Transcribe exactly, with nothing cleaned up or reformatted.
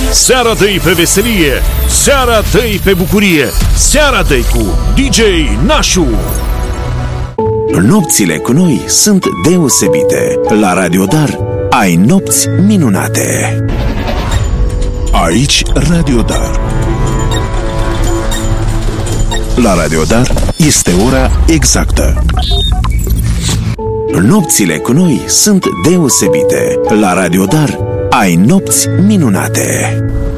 Seara dă-i pe veselie, seara dă-i pe bucurie, seara dă-i cu D J Nașu. Nopțile cu noi sunt deosebite. La Radio Dar ai nopți minunate. Aici Radio Dar. La Radio Dar este ora exactă. Nopțile cu noi sunt deosebite. La Radio Dar ai nopți minunate.